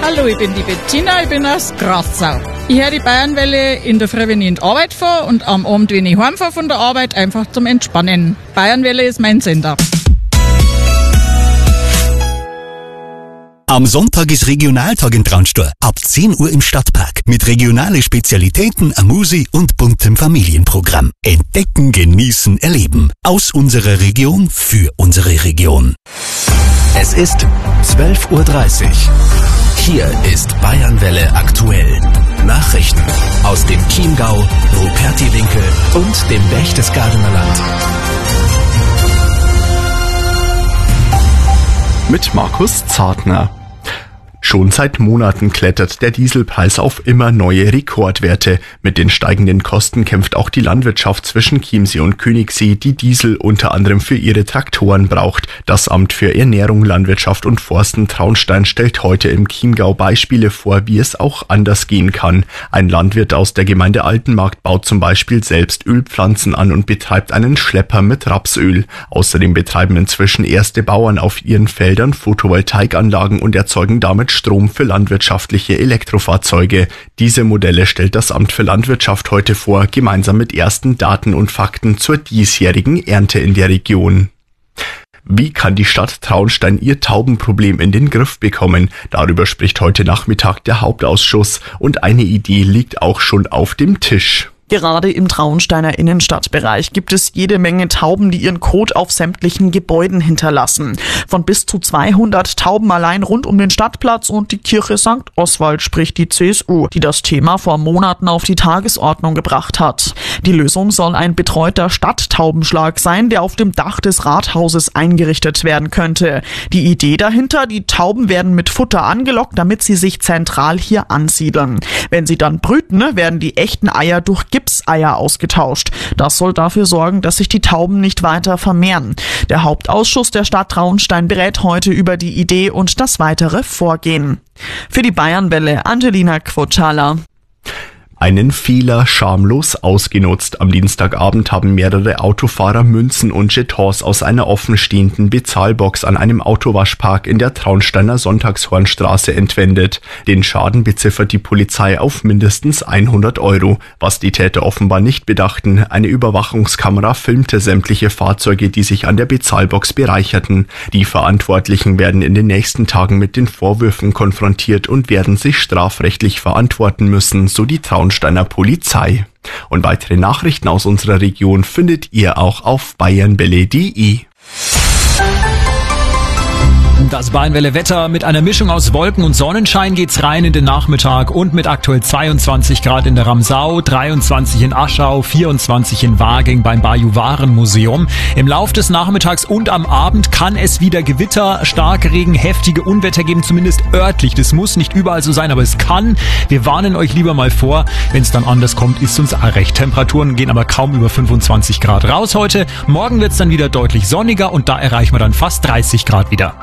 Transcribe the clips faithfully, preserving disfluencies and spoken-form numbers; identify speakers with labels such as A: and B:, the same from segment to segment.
A: Hallo, ich bin die Bettina, ich bin aus Grassau. Ich höre die Bayernwelle in der Früh, wenn ich in die Arbeit fahre und am Abend, wenn ich heimfahre von der Arbeit, einfach zum Entspannen. Bayernwelle ist mein Sender.
B: Am Sonntag ist Regionaltag in Traunstein. Ab zehn Uhr im Stadtpark. Mit regionalen Spezialitäten, eine Musik und buntem Familienprogramm. Entdecken, genießen, erleben. Aus unserer Region, für unsere Region.
C: Es ist zwölf Uhr dreißig. Hier ist Bayernwelle aktuell. Nachrichten aus dem Chiemgau, Rupertiwinkel und dem Berchtesgadener Land.
D: Mit Markus Zartner. Schon seit Monaten klettert der Dieselpreis auf immer neue Rekordwerte. Mit den steigenden Kosten kämpft auch die Landwirtschaft zwischen Chiemsee und Königssee, die Diesel unter anderem für ihre Traktoren braucht. Das Amt für Ernährung, Landwirtschaft und Forsten Traunstein stellt heute im Chiemgau Beispiele vor, wie es auch anders gehen kann. Ein Landwirt aus der Gemeinde Altenmarkt baut zum Beispiel selbst Ölpflanzen an und betreibt einen Schlepper mit Rapsöl. Außerdem betreiben inzwischen erste Bauern auf ihren Feldern Photovoltaikanlagen und erzeugen damit Strom für landwirtschaftliche Elektrofahrzeuge. Diese Modelle stellt das Amt für Landwirtschaft heute vor, gemeinsam mit ersten Daten und Fakten zur diesjährigen Ernte in der Region. Wie kann die Stadt Traunstein ihr Taubenproblem in den Griff bekommen? Darüber spricht heute Nachmittag der Hauptausschuss und eine Idee liegt auch schon auf dem Tisch.
E: Gerade im Traunsteiner Innenstadtbereich gibt es jede Menge Tauben, die ihren Kot auf sämtlichen Gebäuden hinterlassen. Von bis zu zweihundert Tauben allein rund um den Stadtplatz und die Kirche Sankt Oswald spricht die C S U, die das Thema vor Monaten auf die Tagesordnung gebracht hat. Die Lösung soll ein betreuter Stadttaubenschlag sein, der auf dem Dach des Rathauses eingerichtet werden könnte. Die Idee dahinter, die Tauben werden mit Futter angelockt, damit sie sich zentral hier ansiedeln. Wenn sie dann brüten, werden die echten Eier durch Gipseier ausgetauscht. Das soll dafür sorgen, dass sich die Tauben nicht weiter vermehren. Der Hauptausschuss der Stadt Traunstein berät heute über die Idee und das weitere Vorgehen. Für die Bayernwelle Angelina Quotschala.
D: Einen Fehler schamlos ausgenutzt. Am Dienstagabend haben mehrere Autofahrer Münzen und Jetons aus einer offenstehenden Bezahlbox an einem Autowaschpark in der Traunsteiner Sonntagshornstraße entwendet. Den Schaden beziffert die Polizei auf mindestens hundert Euro. Was die Täter offenbar nicht bedachten: eine Überwachungskamera filmte sämtliche Fahrzeuge, die sich an der Bezahlbox bereicherten. Die Verantwortlichen werden in den nächsten Tagen mit den Vorwürfen konfrontiert und werden sich strafrechtlich verantworten müssen, so die Traunsteiner Steiner Polizei. Und weitere Nachrichten aus unserer Region findet ihr auch auf bayernwelle punkt de.
F: Das Bayernwelle Wetter: mit einer Mischung aus Wolken und Sonnenschein geht's rein in den Nachmittag und mit aktuell zweiundzwanzig Grad in der Ramsau, dreiundzwanzig in Aschau, vierundzwanzig in Waging beim Bajuwaren-Museum. Im Lauf des Nachmittags und am Abend kann es wieder Gewitter, Starkregen, heftige Unwetter geben, zumindest örtlich. Das muss nicht überall so sein, aber es kann. Wir warnen euch lieber mal vor. Wenn es dann anders kommt, ist uns auch recht. Temperaturen gehen aber kaum über fünfundzwanzig Grad raus heute. Morgen wird's dann wieder deutlich sonniger und da erreichen wir dann fast dreißig Grad wieder.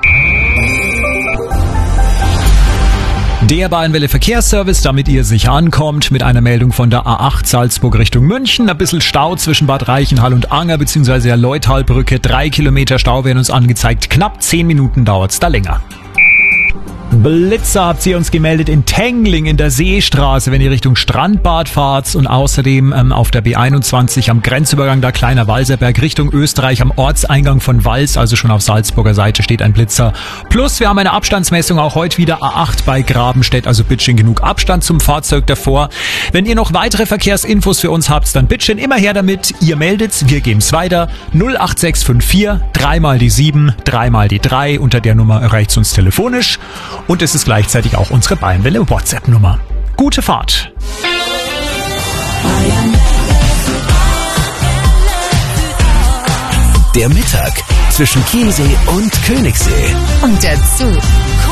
F: Der Bayernwelle Verkehrsservice, damit ihr sicher ankommt, mit einer Meldung von der A acht Salzburg Richtung München. Ein bisschen Stau zwischen Bad Reichenhall und Anger bzw. der Leuthalbrücke. Drei Kilometer Stau werden uns angezeigt. Knapp zehn Minuten dauert's da länger. Blitzer habt ihr uns gemeldet in Tengling in der Seestraße, wenn ihr Richtung Strandbad fahrt, und außerdem ähm, auf der B einundzwanzig am Grenzübergang da Kleiner Walserberg Richtung Österreich am Ortseingang von Wals, also schon auf Salzburger Seite, steht ein Blitzer. Plus wir haben eine Abstandsmessung auch heute wieder A acht bei Grabenstedt, also bitteschön genug Abstand zum Fahrzeug davor. Wenn ihr noch weitere Verkehrsinfos für uns habt, dann bitteschön immer her damit. Ihr meldet's, wir geben's weiter. null acht sechs fünf vier, dreimal die sieben, dreimal die drei. Unter der Nummer erreicht's uns telefonisch. Und es ist gleichzeitig auch unsere Bayernwelle WhatsApp-Nummer. Gute Fahrt!
C: Der Mittag zwischen Chiemsee und Königssee.
G: Und dazu